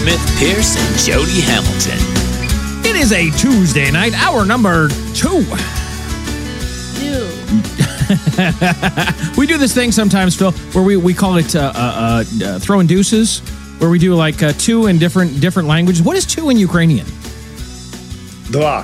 Smith Pierce and Jody Hamilton. It is a Tuesday night, hour number 2. We do this thing sometimes, Phil, where we call it throwing deuces, where we do like 2 in different languages. What is 2 in Ukrainian? Dva.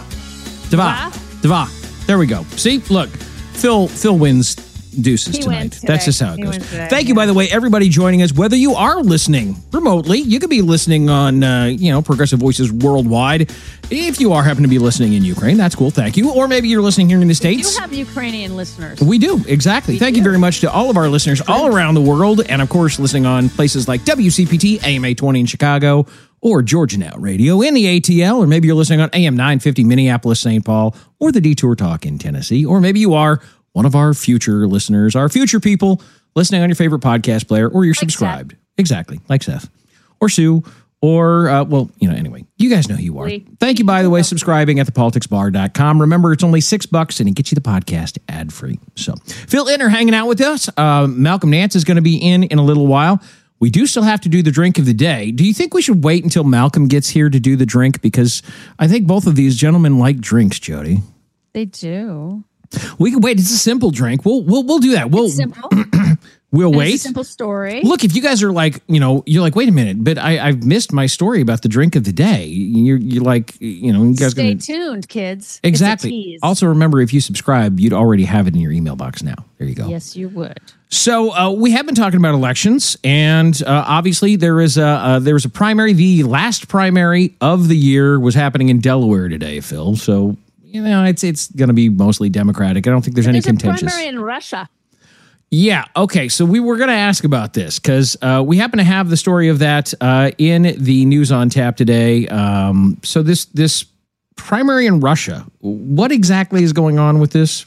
There we go. See, look, Phil wins deuces tonight. That's just how it goes. Thank you, by the way, everybody joining us. Whether you are listening remotely, you could be listening on Progressive Voices worldwide. If you happen to be listening in Ukraine, that's cool. Thank you. Or maybe you're listening here in the States. You have Ukrainian listeners. We do, exactly. Thank you very much to all of our listeners all around the world, and of course, listening on places like WCPT, AM 820 in Chicago, or Georgia Now Radio in the ATL, or maybe you're listening on AM 950 Minneapolis, St. Paul, or the Detour Talk in Tennessee, or maybe you are one of our future listeners, our future people listening on your favorite podcast player, or you're subscribed. Seth. Exactly, like Seth. Or Sue, or, anyway, you guys know who you are. Thank you, by the way, subscribing at thepoliticsbar.com. Remember, it's only $6 and it gets you the podcast ad-free. So, Phil Ittner hanging out with us. Malcolm Nance is going to be in a little while. We do still have to do the drink of the day. Do you think we should wait until Malcolm gets here to do the drink? Because I think both of these gentlemen like drinks, Jody. They do. We can wait. It's a simple drink. We'll do that. It's simple. We'll wait. It's a simple story. Look, if you guys are like, you're like, wait a minute, but I've missed my story about the drink of the day. You're like, you guys stay tuned, kids. Exactly. Also, remember, if you subscribe, you'd already have it in your email box now. There you go. Yes, you would. So we have been talking about elections, and obviously there was a primary. The last primary of the year was happening in Delaware today, Phil. So it's going to be mostly Democratic. I don't think there's any contentious. There's a primary in Russia. Yeah. Okay. So we were going to ask about this because we happen to have the story of that in the news on tap today. So this primary in Russia, what exactly is going on with this?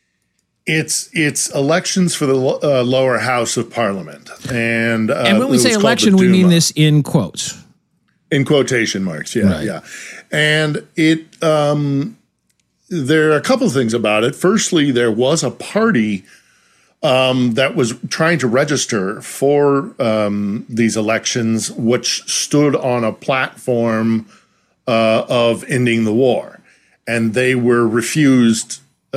It's elections for the lower house of parliament, and when we say election, we mean this in quotes, in quotation marks. Yeah, right. Yeah, and it. There are a couple of things about it. Firstly, there was a party that was trying to register for these elections, which stood on a platform of ending the war, and they were refused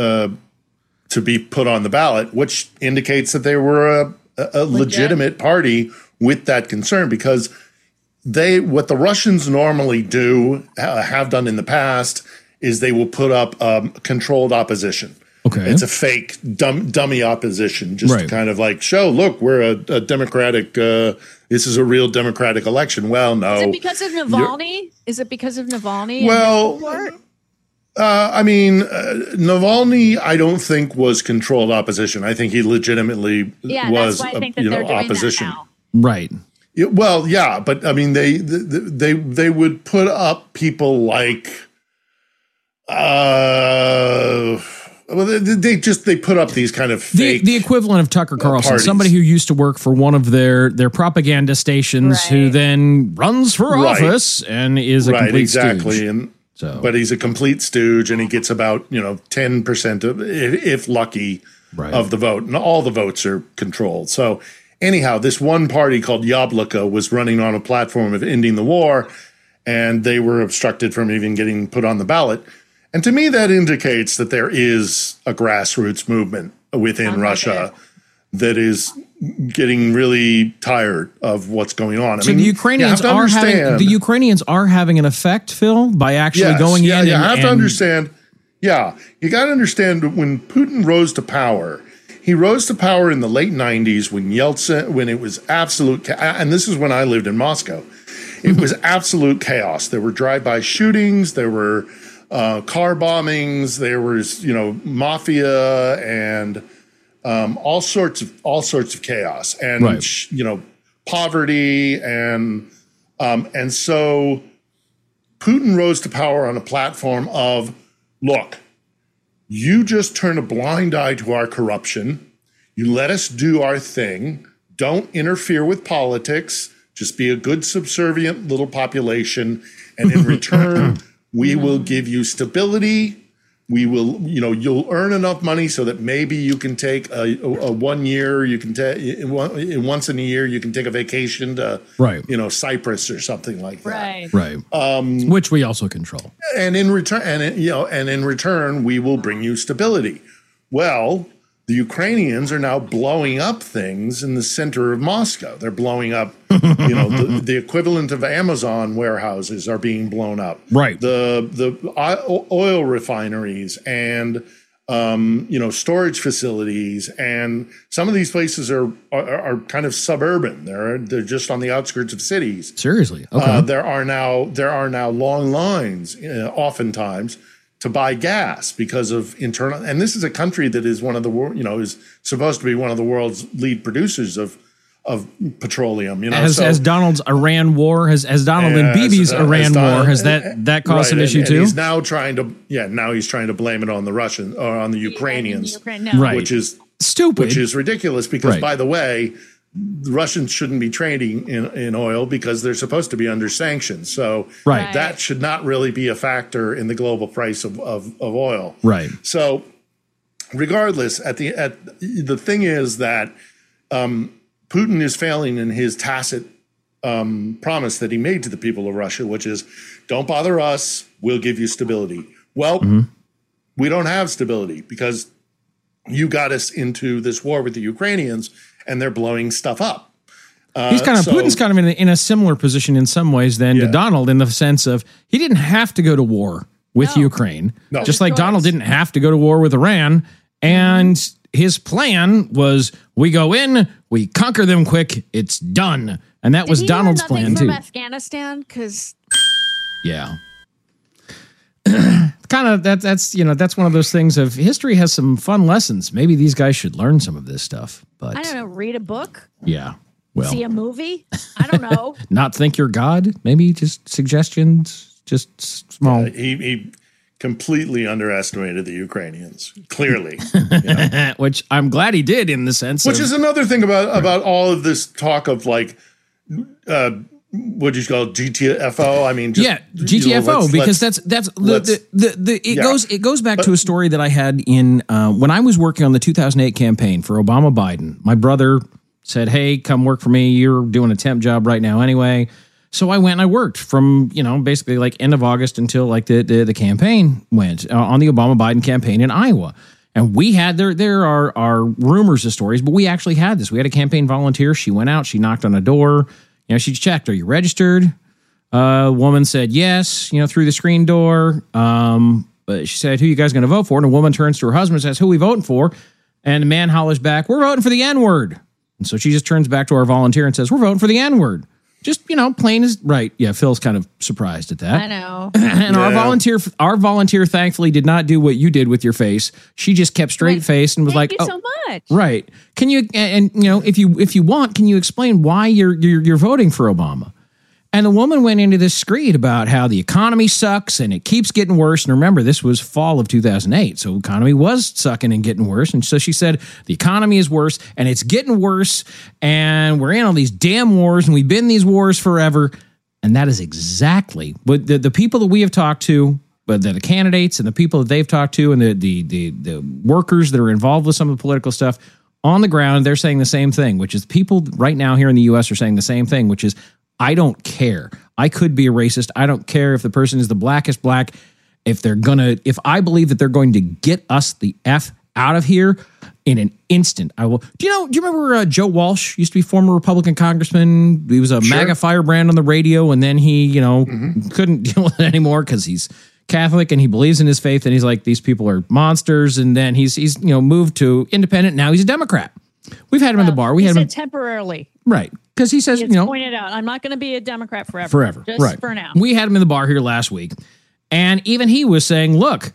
to be put on the ballot, which indicates that they were a legitimate party with that concern, because what the Russians normally do, have done in the past, is they will put up controlled opposition. Okay. It's a fake dummy opposition, just to kind of like show, look, we're a democratic, this is a real democratic election. Well, no. Is it because of Navalny? Well, Navalny, I don't think was controlled opposition. I think he legitimately was, that's why I think that they're doing opposition. that now. Right. Well, yeah, but I mean, they would put up people like, they put up these kind of fake, the equivalent of Tucker Carlson, parties. Somebody who used to work for one of their propaganda stations, who then runs for office and is a complete stooge. But he's a complete stooge, and he gets about 10% of, if lucky, of the vote, and all the votes are controlled. So anyhow, this one party called Yabloko was running on a platform of ending the war, and they were obstructed from even getting put on the ballot. And to me, that indicates that there is a grassroots movement within Russia that is getting really tired of what's going on. So the Ukrainians are having an effect, Phil, by actually going in. You have to understand. Yeah, you got to understand, when Putin rose to power, he rose to power in the late 90s when it was absolute, and this is when I lived in Moscow. It was absolute chaos. There were drive-by shootings. There were car bombings. There was, mafia and all sorts of chaos and poverty and so Putin rose to power on a platform of, look, you just turn a blind eye to our corruption. You let us do our thing. Don't interfere with politics. Just be a good subservient little population, and in return, we will give you stability, you'll earn enough money so that maybe you can take a 1 year, you can take once in a year, you can take a vacation to, Cyprus or something like that. Right. Which we also control. And in return, we will bring you stability. Well, the Ukrainians are now blowing up things in the center of Moscow. They're blowing up, the equivalent of Amazon warehouses are being blown up. Right. The oil refineries and, storage facilities. And some of these places are kind of suburban. They're just on the outskirts of cities. Seriously. Okay. There are now long lines, oftentimes, to buy gas because of internal, and this is a country that is one of the is supposed to be one of the world's lead producers of petroleum. As Donald's Iran war has Donald and Bibi's Iran war has that caused an issue too. He's now trying to blame it on the Russians or on the Ukrainians, which is stupid, which is ridiculous because by the way, the Russians shouldn't be trading in oil because they're supposed to be under sanctions. So that should not really be a factor in the global price of oil. Right. So regardless, the thing is that Putin is failing in his tacit promise that he made to the people of Russia, which is, don't bother us, we'll give you stability. Well, we don't have stability because you got us into this war with the Ukrainians and they're blowing stuff up. Putin's kind of in a similar position in some ways than to Donald, in the sense of he didn't have to go to war with Ukraine, just like Donald didn't have to go to war with Iran. And his plan was, we go in, we conquer them quick, it's done. And that was Donald's plan too. Afghanistan, because kind of that's one of those things of history has some fun lessons. Maybe these guys should learn some of this stuff. But I don't know, read a book. Yeah. Well, see a movie. I don't know. Not think you're God. Maybe just suggestions. Just small. He completely underestimated the Ukrainians. Clearly, which I'm glad he did in the sense. Which is another thing about all of this talk of like. What do you call GTFO? I mean, GTFO, because it goes back to a story that I had in when I was working on the 2008 campaign for Obama Biden. My brother said, "Hey, come work for me. You're doing a temp job right now, anyway." So I went and I worked from basically like end of August until like the campaign went on the Obama Biden campaign in Iowa. And we had there are rumors of stories, but we actually had this. We had a campaign volunteer. She went out. She knocked on a door. She checked, are you registered? Woman said yes, through the screen door. But she said, who you guys going to vote for? And a woman turns to her husband and says, who are we voting for? And the man hollers back, we're voting for the N-word. And so she just turns back to our volunteer and says, we're voting for the N-word. Just, plain as right. Yeah, Phil's kind of surprised at that. I know. And our volunteer thankfully did not do what you did with your face. She just kept straight face and was like, "Thank you so much." Right. Can you if you want, can you explain why you're voting for Obama? And the woman went into this screed about how the economy sucks and it keeps getting worse. And remember, this was fall of 2008. So economy was sucking and getting worse. And so she said, the economy is worse and it's getting worse. And we're in all these damn wars and we've been in these wars forever. And that is exactly what the people that we have talked to, but the candidates and the people that they've talked to and the workers that are involved with some of the political stuff on the ground, they're saying the same thing, which is people right now here in the U.S. are saying the same thing, which is, I don't care. I could be a racist. I don't care if the person is the blackest black. If I believe that they're going to get us the F out of here in an instant, I will. Do you remember Joe Walsh used to be former Republican congressman? He was a MAGA firebrand on the radio, and then he, couldn't deal with it anymore because he's Catholic and he believes in his faith, and he's like, these people are monsters. And then he's moved to independent. Now he's a Democrat. We've had him in the bar. We had him temporarily, right? Because he says, pointed out, I'm not going to be a Democrat forever. Just for now. We had him in the bar here last week, and even he was saying, "Look,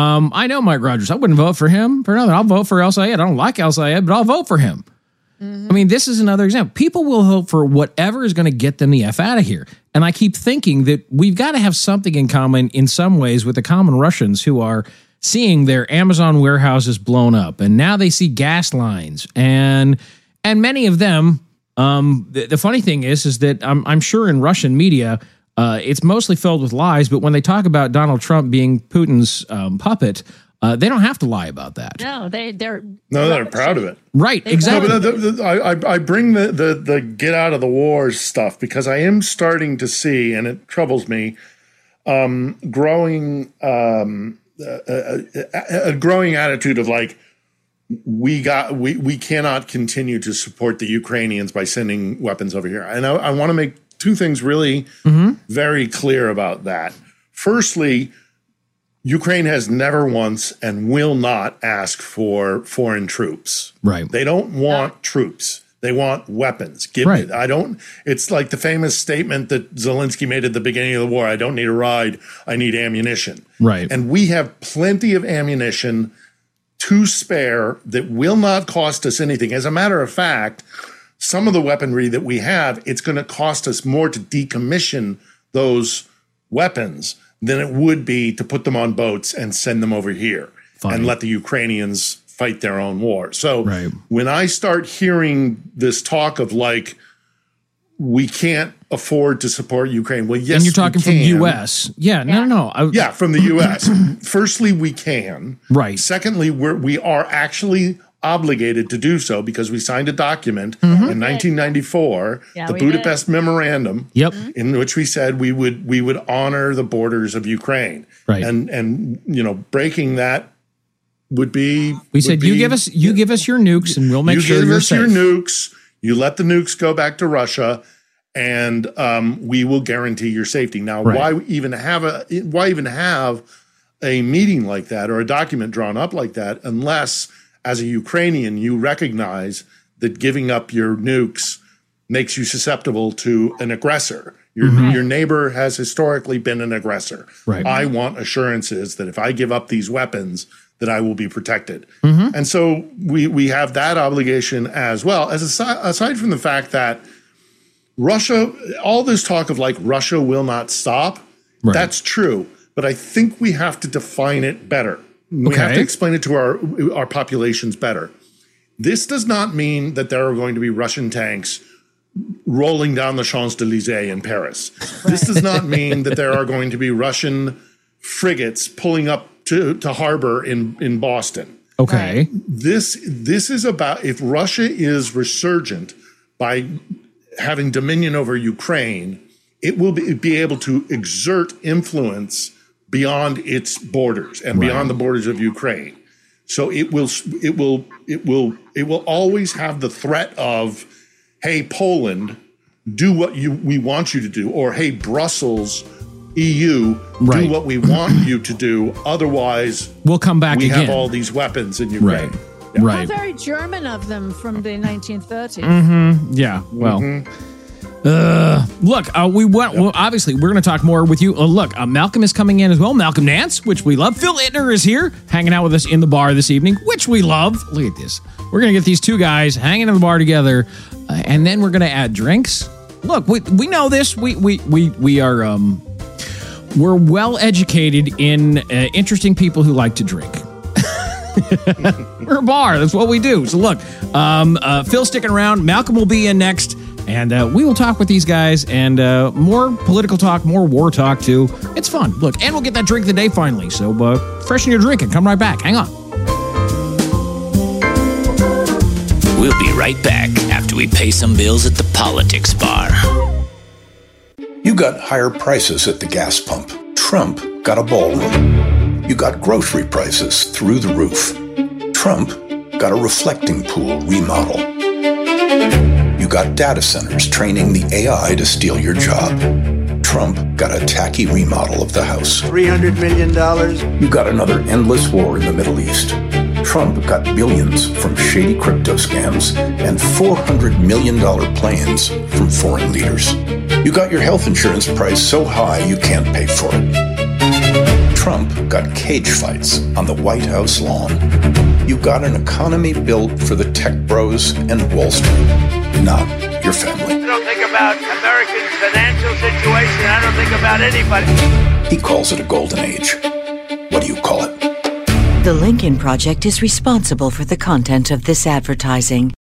I know Mike Rogers. I wouldn't vote for him for nothing. I'll vote for El Sayed. I don't like El Sayed, but I'll vote for him." Mm-hmm. I mean, this is another example. People will vote for whatever is going to get them the F out of here. And I keep thinking that we've got to have something in common in some ways with the common Russians who are seeing their Amazon warehouses blown up, and now they see gas lines, and many of them. The funny thing is that I'm sure in Russian media, it's mostly filled with lies. But when they talk about Donald Trump being Putin's puppet, They don't have to lie about that. No, they're proud of it. Right, exactly. No, I bring the get out of the wars stuff because I am starting to see, and it troubles me, a growing attitude of like, we cannot continue to support the Ukrainians by sending weapons over here. And I want to make two things really very clear about that. Firstly, Ukraine has never once and will not ask for foreign troops. Right. They don't want troops. They want weapons. It's like the famous statement that Zelensky made at the beginning of the war. I don't need a ride. I need ammunition. Right. And we have plenty of ammunition to spare that will not cost us anything. As a matter of fact, some of the weaponry that we have, it's going to cost us more to decommission those weapons than it would be to put them on boats and send them over here and let the Ukrainians fight their own war. So when I start hearing this talk of like, we can't afford to support Ukraine. Well, yes, and you're talking from the U.S. Yeah, no. From the U.S. Firstly, we can. Right. Secondly, we are actually obligated to do so because we signed a document in 1994, the Budapest Memorandum, in which we said we would honor the borders of Ukraine. Right. And breaking that would be. We said you give us your nukes and we'll make sure you're safe. You give us your nukes. You let the nukes go back to Russia, and we will guarantee your safety. Now, why even have a meeting like that or a document drawn up like that unless, as a Ukrainian, you recognize that giving up your nukes makes you susceptible to an aggressor. Your neighbor has historically been an aggressor. Right. I want assurances that if I give up these weapons, that I will be protected. And so we have that obligation as well. Aside from the fact that Russia, all this talk of like Russia will not stop, that's true. But I think we have to define it better. We have to explain it to our populations better. This does not mean that there are going to be Russian tanks rolling down the Champs-Élysées in Paris. This does not mean that there are going to be Russian frigates pulling up to harbor in Boston. Okay. This is about, if Russia is resurgent by having dominion over Ukraine, it will be able to exert influence beyond its borders and beyond the borders of Ukraine. So it will always have the threat of, hey, Poland, do what we want you to do, or hey, Brussels, EU, do what we want you to do. Otherwise, we'll come back again. We have all these weapons in Ukraine. How very German of them from the 1930s. Yeah. Well. Look, well, obviously, we're going to talk more with you. Look, Malcolm is coming in as well. Malcolm Nance, which we love. Phil Ittner is here, hanging out with us in the bar this evening, which we love. Look at this. We're going to get these two guys hanging in the bar together, and then we're going to add drinks. Look, we know this. We are we're well educated in interesting people who like to drink. We're a bar. That's what we do. So look, Phil's sticking around. Malcolm will be in next. And we will talk with these guys and more political talk, more war talk, too. It's fun. Look, and we'll get that drink of the day finally. So freshen your drink and come right back. Hang on. We'll be right back after we pay some bills at the politics bar. You got higher prices at the gas pump. Trump got a ballroom. You got grocery prices through the roof. Trump got a reflecting pool remodel. You got data centers training the AI to steal your job. Trump got a tacky remodel of the house. $300 million. You got another endless war in the Middle East. Trump got billions from shady crypto scams and $400 million plans from foreign leaders. You got your health insurance price so high you can't pay for it. Trump got cage fights on the White House lawn. You got an economy built for the tech bros and Wall Street, not your family. I don't think about Americans' financial situation. I don't think about anybody. He calls it a golden age. What do you call it? The Lincoln Project is responsible for the content of this advertising.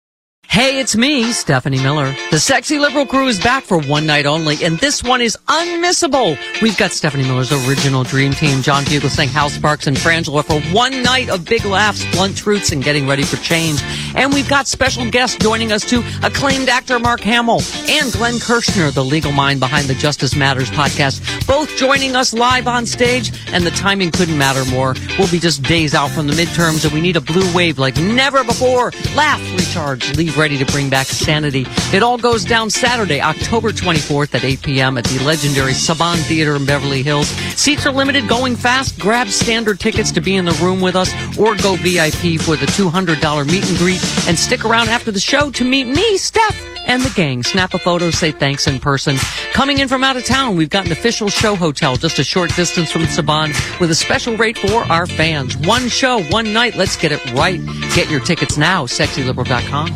Hey, it's me, Stephanie Miller. The Sexy Liberal crew is back for one night only, and this one is unmissable. We've got Stephanie Miller's original dream team, John Fugelsang, Hal Sparks, and Frangela for one night of big laughs, blunt truths, and getting ready for change. And we've got special guests joining us too, acclaimed actor Mark Hamill and Glenn Kirshner, the legal mind behind the Justice Matters podcast, both joining us live on stage, and the timing couldn't matter more. We'll be just days out from the midterms, and we need a blue wave like never before. Laugh, recharge, leave ready to bring back sanity. It all goes down Saturday, October 24th at 8 p.m. at the legendary Saban Theater in Beverly Hills. Seats are limited, going fast. Grab standard tickets to be in the room with us, or go VIP for the $200 meet and greet, and stick around after the show to meet me, Steph, and the gang. Snap a photo, say thanks in person. Coming in from out of town, we've got an official show hotel just a short distance from Saban with a special rate for our fans. One show, one night. Let's get it right. Get your tickets now, sexyliberal.com.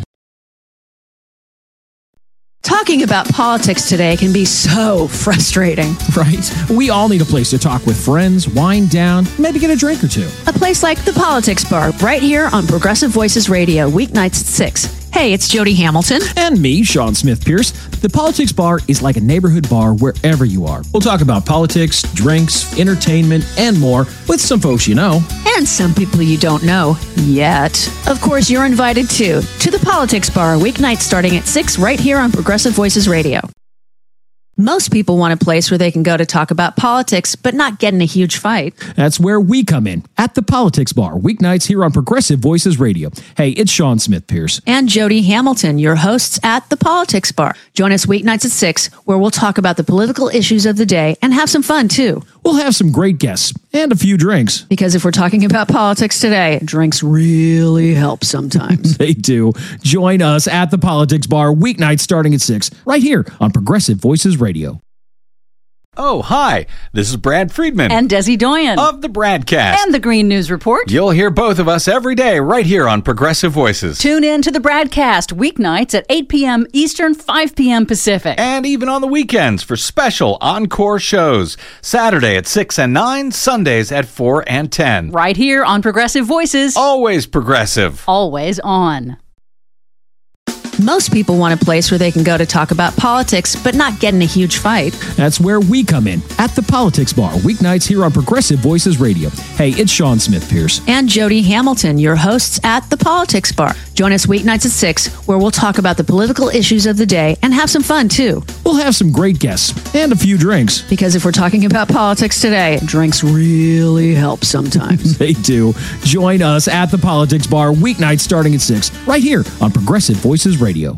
Talking about politics today can be so frustrating. Right? We all need a place to talk with friends, wind down, maybe get a drink or two. A place like the Politics Bar, right here on Progressive Voices Radio, weeknights at 6. Hey, it's Jody Hamilton. And me, Sean Smith Pierce. The Politics Bar is like a neighborhood bar wherever you are. We'll talk about politics, drinks, entertainment, and more with some folks you know. And some people you don't know yet. Of course, you're invited too to the Politics Bar, weeknights starting at 6 right here on Progressive Voices Radio. Most people want a place where they can go to talk about politics, but not get in a huge fight. That's where we come in, at the Politics Bar, weeknights here on Progressive Voices Radio. Hey, it's Sean Smith Pierce. And Jody Hamilton, your hosts at the Politics Bar. Join us weeknights at 6, where we'll talk about the political issues of the day and have some fun, too. We'll have some great guests and a few drinks. Because if we're talking about politics today, drinks really help sometimes. They do. Join us at the Politics Bar, weeknights starting at 6, right here on Progressive Voices Radio. Oh, hi. This is Brad Friedman. And Desi Doyen. Of the Bradcast. And the Green News Report. You'll hear both of us every day right here on Progressive Voices. Tune in to the Bradcast weeknights at 8 p.m. Eastern, 5 p.m. Pacific. And even on the weekends for special encore shows. Saturday at 6 and 9, Sundays at 4 and 10. Right here on Progressive Voices. Always progressive. Always on. Most people want a place where they can go to talk about politics, but not get in a huge fight. That's where we come in, at the Politics Bar, weeknights here on Progressive Voices Radio. Hey, it's Sean Smith Pierce. And Jody Hamilton, your hosts at the Politics Bar. Join us weeknights at 6, where we'll talk about the political issues of the day and have some fun, too. We'll have some great guests and a few drinks. Because if we're talking about politics today, drinks really help sometimes. They do. Join us at the Politics Bar, weeknights starting at 6, right here on Progressive Voices Radio.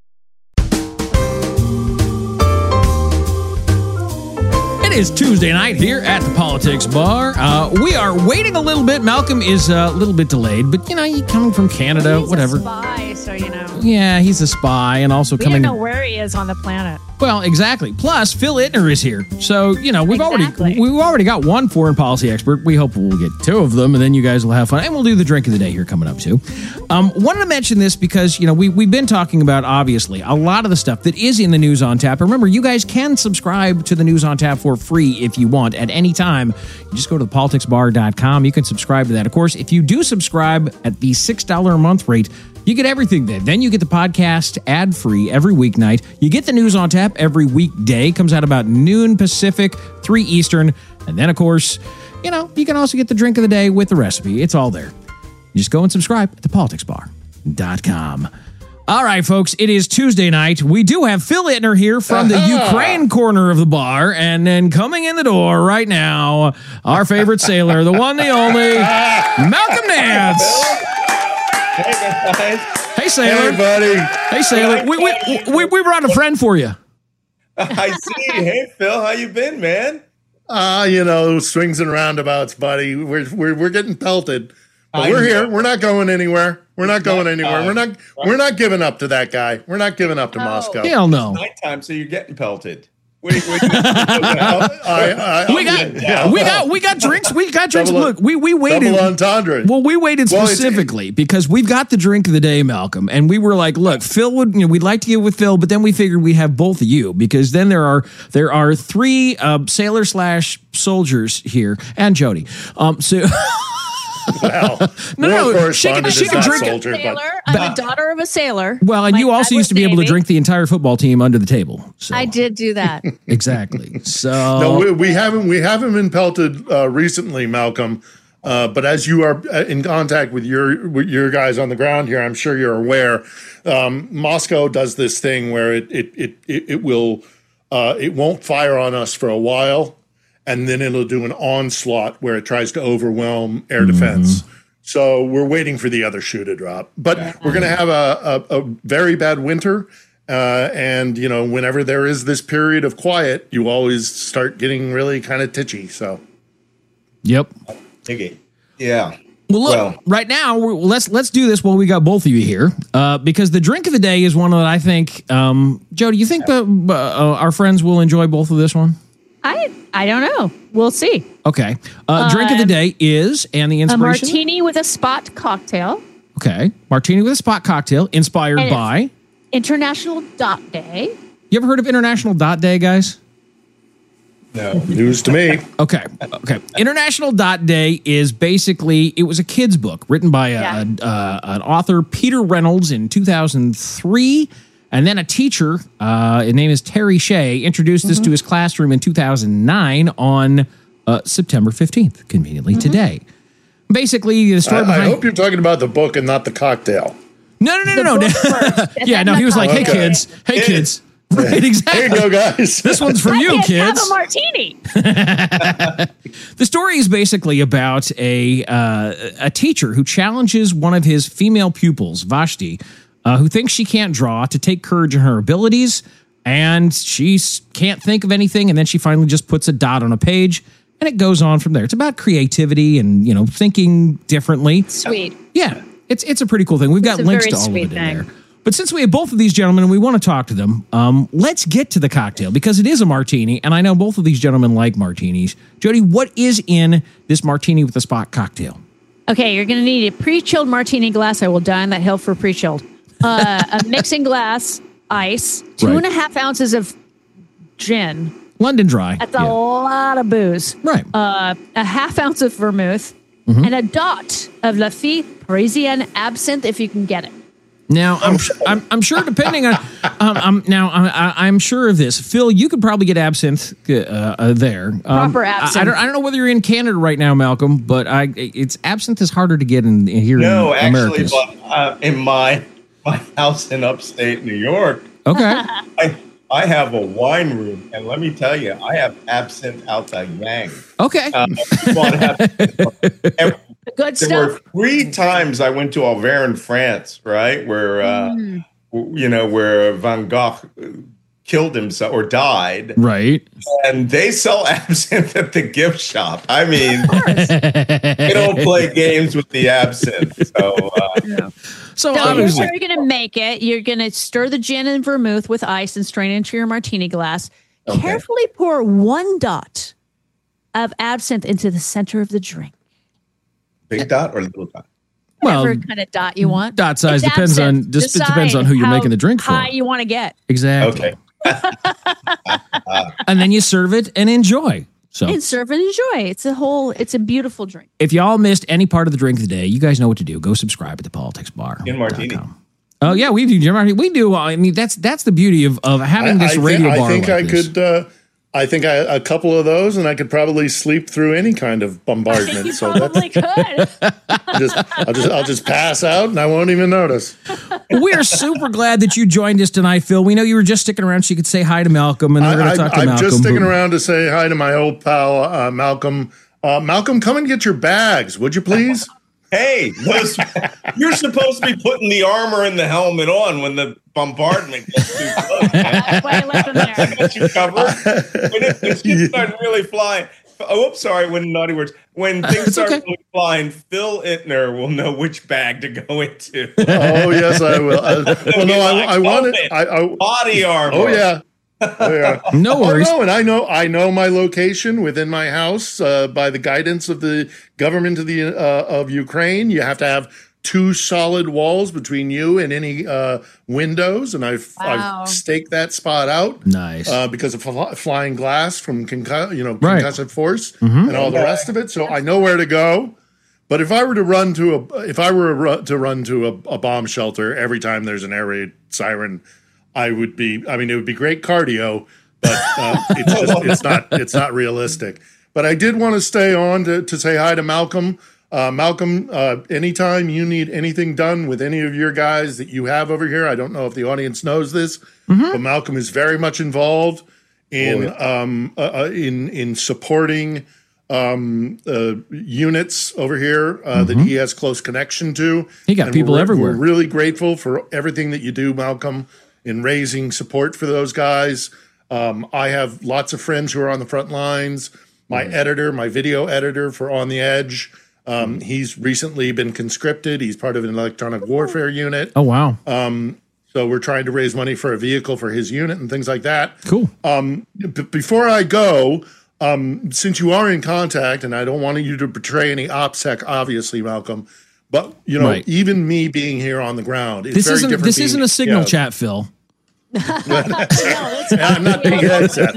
It is Tuesday night here at the Politics Bar. We are waiting a little bit. Malcolm is a little bit delayed, but he's coming from Canada, he's whatever. A spy, so Yeah, he's a spy, and also we coming. don't know where he is on the planet. Well, exactly. Plus, Phil Ittner is here, so we've already got one foreign policy expert. We hope we'll get two of them, and then you guys will have fun, and we'll do the drink of the day here coming up too. Wanted to mention this because we've been talking about obviously a lot of the stuff that is in the News on Tap. Remember, you guys can subscribe to the News on Tap for free if you want at any time. You just go to thepoliticsbar.com. You can subscribe to that. Of course, if you do subscribe at the $6 a month rate, you get everything then. Then you get the podcast ad-free every weeknight. You get the News on Tap every weekday. Comes out about noon Pacific, 3 Eastern. And then, of course, you can also get the drink of the day with the recipe. It's all there. You just go and subscribe at thepoliticsbar.com. All right, folks, it is Tuesday night. We do have Phil Ittner here from the Ukraine corner of the bar. And then coming in the door right now, our favorite sailor, the one, the only, Malcolm Nance. Hey, guys. Hey, sailor. Hey, buddy. Hey, sailor. We brought a friend for you. I see. Hey, Phil. How you been, man? Swings and roundabouts, buddy. We're getting pelted. But we're here. We're not going anywhere. We're not going anywhere. We're not giving up to that guy. We're not giving up to Moscow. Hell no. It's nighttime, so you're getting pelted. We got drinks. We got drinks. Look, we waited. Double entendre. Well, we waited specifically because we've got the drink of the day, Malcolm, and we were like, look, Phil would. We'd like to get with Phil, but then we figured we'd have both of you because then there are 3 sailor/soldiers here and Jody. So. Well, no. She can drink soldier, I'm a daughter of a sailor. Well, and you also used to be able to drink the entire football team under the table. So. I did do that. Exactly. So no, we haven't been pelted recently, Malcolm. But as you are in contact with your guys on the ground here, I'm sure you're aware. Moscow does this thing where it won't fire on us for a while, and then it'll do an onslaught where it tries to overwhelm air defense. So we're waiting for the other shoe to drop. But we're going to have a very bad winter. And, whenever there is this period of quiet, you always start getting really kind of titchy. So, yep. Okay. Yeah. Well, look, right now, let's do this while we got both of you here, because the drink of the day is one that I think, Joe, do you think our friends will enjoy both of this one? I don't know. We'll see. Okay. Drink of the day is, and the inspiration? A martini with a spot cocktail. Okay. Martini with a spot cocktail, inspired by? International Dot Day. You ever heard of International Dot Day, guys? No. News to me. Okay. International Dot Day is basically, it was a kid's book written by an author, Peter Reynolds, in 2003. And then a teacher, his name is Terry Shea, introduced this to his classroom in 2009 on September 15th, conveniently today. Basically, the story behind... I hope you're talking about the book and not the cocktail. No. Yeah, no, he was like, hey, kids. Right, exactly. Here you go, guys. This one's for you, kids. Have a martini. The story is basically about a teacher who challenges one of his female pupils, Vashti, who thinks she can't draw, to take courage in her abilities, and she can't think of anything, and then she finally just puts a dot on a page, and it goes on from there. It's about creativity and, thinking differently. Sweet. Yeah, it's a pretty cool thing. We've got links to all of it in there. But since we have both of these gentlemen and we want to talk to them, let's get to the cocktail, because it is a martini, and I know both of these gentlemen like martinis. Jody, what is in this martini with a spot cocktail? Okay, you're going to need a pre-chilled martini glass. I will die on that hill for pre-chilled. A mixing glass, ice, 2.5 ounces of gin. London Dry. That's a lot of booze. Right. A half ounce of vermouth and a dot of Lafite Parisienne absinthe if you can get it. Now, I'm sure, depending on, I'm sure of this. Phil, you could probably get absinthe there. Proper absinthe. I don't know whether you're in Canada right now, Malcolm, but absinthe is harder to get here in America. No, actually, but in my house in upstate New York, okay, I have a wine room, and let me tell you, I have absinthe out the yang. Okay. Good stuff. There were 3 times I went to Auvergne, France, right, where where Van Gogh killed himself or died, right? And they sell absinthe at the gift shop. I mean, they don't play games with the absinthe. So here's how you're going to make it. You're going to stir the gin and vermouth with ice and strain into your martini glass. Okay. Carefully pour 1 dot of absinthe into the center of the drink. Big dot or little dot? Whatever kind of dot you want. Dot size depends on who you're making the drink for. How high you want to get. Exactly. Okay. And then you serve it and enjoy. And serve and enjoy. It's a beautiful drink. If y'all missed any part of the drink of the day, you guys know what to do. Go subscribe at the Politics Bar. In martini. Oh yeah, we do. We do. I mean, that's the beauty of having this radio bar. I think a couple of those, and I could probably sleep through any kind of bombardment. You probably could. I'll just pass out, and I won't even notice. We are super glad that you joined us tonight, Phil. We know you were just sticking around so you could say hi to Malcolm, and we're going to talk to Malcolm. I'm just sticking around to say hi to my old pal Malcolm. Malcolm, come and get your bags, would you please? Hey, you're supposed to be putting the armor and the helmet on when the bombardment gets too close. That's why I left them there. I got you covered. When shit starts really flying. Oh, oops, sorry. Naughty words. When things start really flying, Phil Ittner will know which bag to go into. Oh yes, I will. I want it. Body armor. Oh yeah. No worries. And I know my location within my house by the guidance of the government of Ukraine. You have to have 2 solid walls between you and any windows, and I've staked that spot out. Nice, because of flying glass from concussive force and all the rest of it. So I know where to go. But if I were to run to a bomb shelter every time there's an air raid siren, it would be great cardio, but it's not realistic. But I did want to stay on to say hi to Malcolm. Malcolm, anytime you need anything done with any of your guys that you have over here, I don't know if the audience knows this, but Malcolm is very much involved in supporting units over here that he has close connection to. He got people everywhere. We're really grateful for everything that you do, Malcolm, in raising support for those guys. I have lots of friends who are on the front lines. My video editor for On the Edge, he's recently been conscripted. He's part of an electronic warfare unit. Oh, wow. So we're trying to raise money for a vehicle for his unit and things like that. Cool. Before I go, since you are in contact, and I don't want you to betray any OPSEC, obviously, Malcolm, but even me being here on the ground, it's very different. This isn't a signal chat, Phil. I'm not being headset.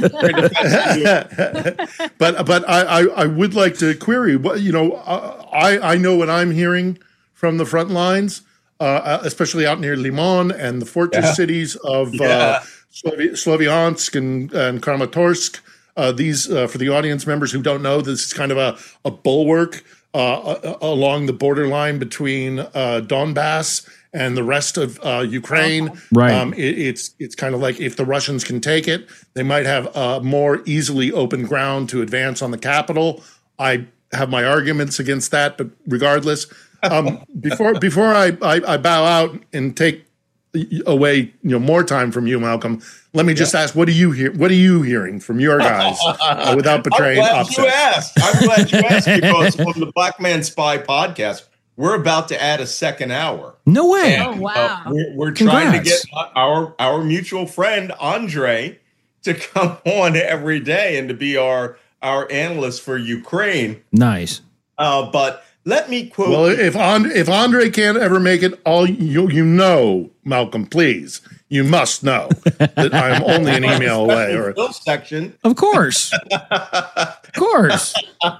But I would like to query what I know what I'm hearing from the front lines, especially out near Limon and the fortress cities of Sloviansk and Kramatorsk. These for the audience members who don't know, this is kind of a bulwark along the borderline between Donbass and the rest of Ukraine. Right. It's kind of like if the Russians can take it, they might have more easily open ground to advance on the capital. I have my arguments against that, but regardless, before I bow out and take away more time from you, Malcolm, let me just ask, what are you hearing from your guys without betraying OPSEC? I'm glad you asked because on the Black Man Spy podcast, we're about to add a second hour. No way. And, wow. We're trying to get our mutual friend, Andre, to come on every day and to be our analyst for Ukraine. Nice. But let me quote. Well, if Andre can't ever make it, Malcolm, please, you must know that I'm only an email away. Or section. Of course. Of course.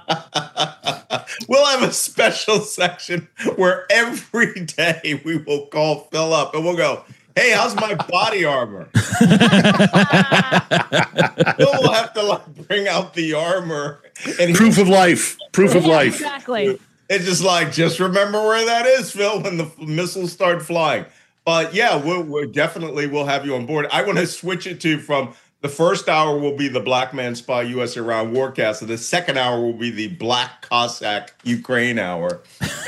We'll have a special section where every day we will call Phil up and we'll go, hey, how's my body armor? Phil will have to bring out the armor. And Proof of life. Exactly. It's just remember where that is, Phil, when the missiles start flying. But yeah, we'll definitely will have you on board. I want to switch it from the first hour will be the Black Man Spy US-Iran Warcast, and the second hour will be the Black Cossack Ukraine hour.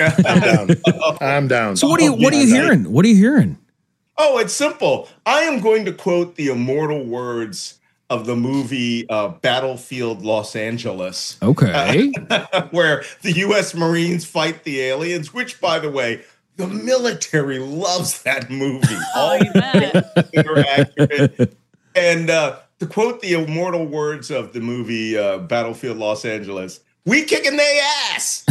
I'm down. So what are you hearing? What are you hearing? Oh, it's simple. I am going to quote the immortal words of the movie Battlefield Los Angeles. Okay. Where the U.S. Marines fight the aliens, which, by the way, the military loves that movie. Oh, you bet. They're accurate. And to quote the immortal words of the movie Battlefield Los Angeles, we kicking their ass.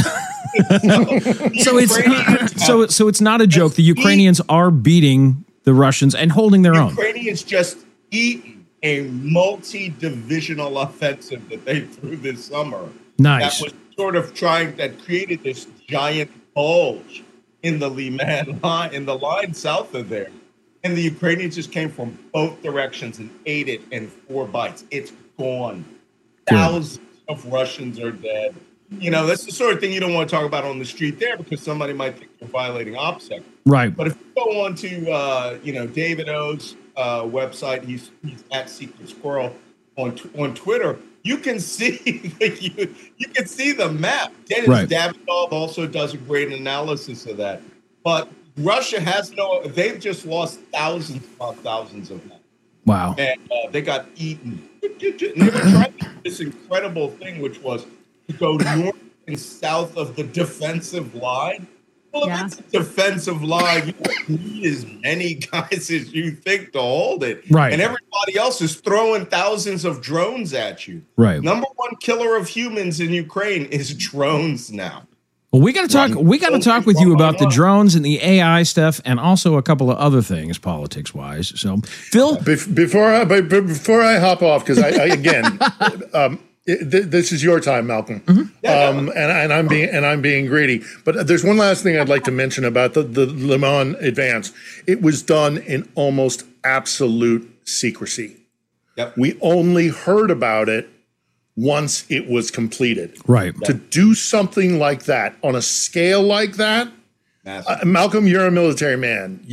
So it's not a joke. The Ukrainians are beating the Russians and holding their own. Ukrainians just eaten a multi-divisional offensive that they threw this summer. Nice. That was that created this giant bulge in the Liman line, in the line south of there. And the Ukrainians just came from both directions and ate it in 4 bites. It's gone. Good. Thousands of Russians are dead. That's the sort of thing you don't want to talk about on the street there because somebody might think you're violating OPSEC. Right. But if you go on to, David O's website, he's at Secret Squirrel on Twitter, you can see you can see the map. Dennis Davidov also does a great analysis of that. But Russia they've just lost thousands of men. Wow. And they got eaten. And they were trying to do this incredible thing, which was to go north and south of the defensive line. Well, if it's a defensive line, you don't need as many guys as you think to hold it. Right. And everybody else is throwing thousands of drones at you. Right. Number one killer of humans in Ukraine is drones now. Well, we got to talk. We got to talk with you about the drones and the AI stuff, and also a couple of other things, politics-wise. So, Phil, before I hop off, because I again, This is your time, Malcolm. Mm-hmm. And I'm being greedy. But there's one last thing I'd like to mention about the Le Mans advance. It was done in almost absolute secrecy. Yep. We only heard about it once it was completed. Right. To do something like that on a scale like that, Malcolm, you're a military man.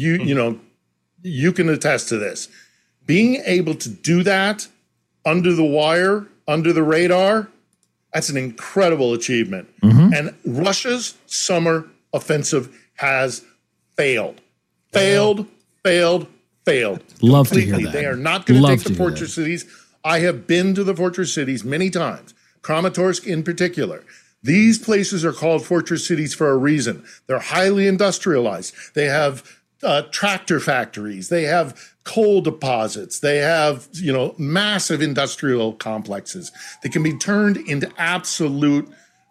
You can attest to this. Being able to do that under the wire, under the radar, that's an incredible achievement. Mm-hmm. And Russia's summer offensive has failed. Failed. Love completely. To hear that. They are not going to take the fortress cities. I have been to the fortress cities many times, Kramatorsk in particular. These places are called fortress cities for a reason. They're highly industrialized. They have tractor factories. They have coal deposits. They have, massive industrial complexes that can be turned into absolute,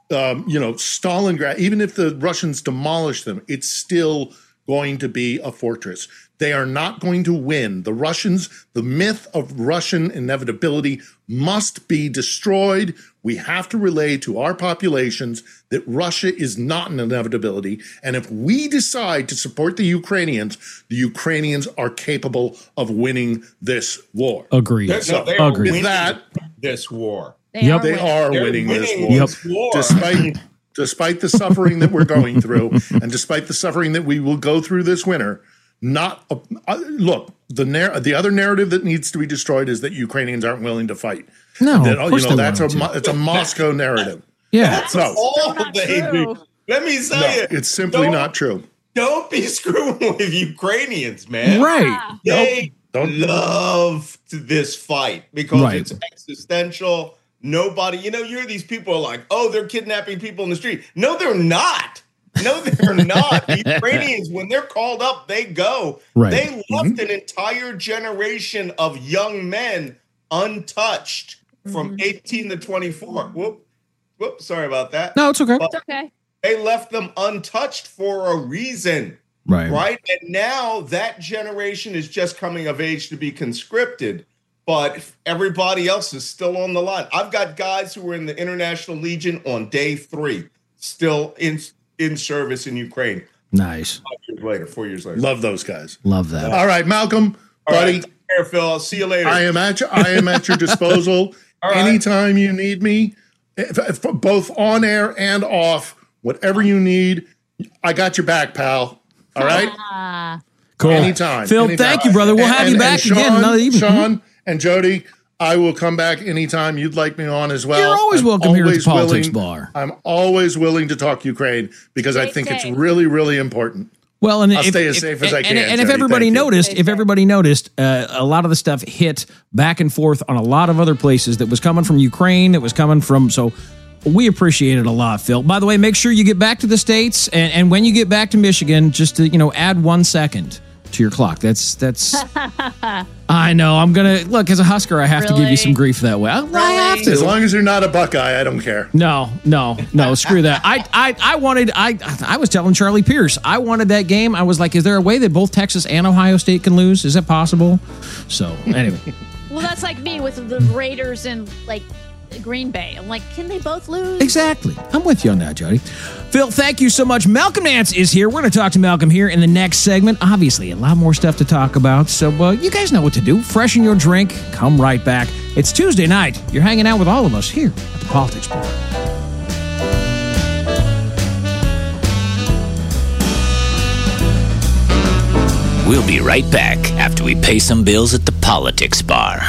Stalingrad. Even if the Russians demolish them, it's still going to be a fortress. They are not going to win. The Russians, the myth of Russian inevitability must be destroyed. We have to relay to our populations that Russia is not an inevitability. And if we decide to support the Ukrainians are capable of winning this war. Agreed. Agreed. With that, this war. They are winning this war. Despite the suffering that we're going through, and despite the suffering that we will go through this winter, look, the other narrative that needs to be destroyed is that Ukrainians aren't willing to fight. No, it's a Moscow narrative. Yeah, that's all they do. Let me say it's simply not true. Don't be screwing with Ukrainians, man. Right? They love this fight because it's existential. Nobody, you hear these people are like, oh, they're kidnapping people in the street. No, they're not. The Ukrainians, when they're called up, they go. Right. They left an entire generation of young men untouched from 18 to 24. Whoop, sorry about that. No, it's okay. It's okay. They left them untouched for a reason. Right. And now that generation is just coming of age to be conscripted. But everybody else is still on the line. I've got guys who were in the International Legion on day 3, still in service in Ukraine. Nice. 4 years later. Love those guys. Love that. All right, Malcolm, buddy. Right, take care, Phil. I'll see you later. I am at your disposal anytime you need me, both on air and off. Whatever you need, I got your back, pal. All right? Cool. Anytime. Phil, thank you, brother. We'll have you back again another evening. Sean and Jody, I will come back anytime you'd like me on as well. You're always welcome here at the Politics Bar. I'm always willing to talk Ukraine because I think it's really, really important. Well, and I'll stay as safe as I can. And if everybody noticed, a lot of the stuff hit back and forth on a lot of other places that was coming from Ukraine, it was coming from, so we appreciate it a lot, Phil. By the way, make sure you get back to the States, and when you get back to Michigan, just to, add 1 second to your clock. That's I know. I'm gonna look as a Husker. I have to give you some grief that way. I have to. As long as you're not a Buckeye, I don't care. No. Screw that. I was telling Charlie Pierce, I wanted that game. I was like, is there a way that both Texas and Ohio State can lose? Is that possible? So anyway. Well, that's like me with the Raiders and Green Bay. I'm like, can they both lose? Exactly. I'm with you on that, Jody. Phil, thank you so much. Malcolm Nance is here. We're going to talk to Malcolm here in the next segment. Obviously, a lot more stuff to talk about. So you guys know what to do. Freshen your drink. Come right back. It's Tuesday night. You're hanging out with all of us here at the Politics Bar. We'll be right back after we pay some bills at the Politics Bar.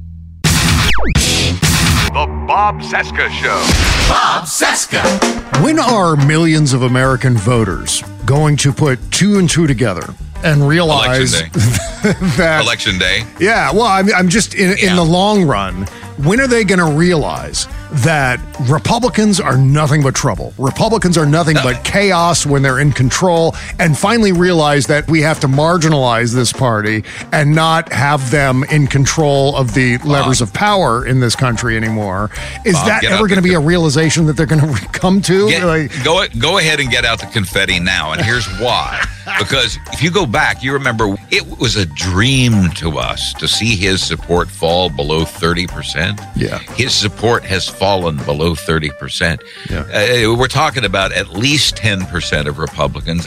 The Bob Cesca Show. Bob Cesca. When are millions of American voters going to put 2 and 2 together and realize that Election Day? Yeah, well, I'm just in the long run. When are they going to realize that Republicans are nothing but trouble? Republicans are nothing but chaos when they're in control, and finally realize that we have to marginalize this party and not have them in control of the levers of power in this country anymore? Is that ever going to be a realization that they're going to come to? Go ahead and get out the confetti now, and here's why. Because if you go back, you remember it was a dream to us to see his support fall below 30%. Yeah. His support has fallen below 30%. Yeah. We're talking about at least 10% of Republicans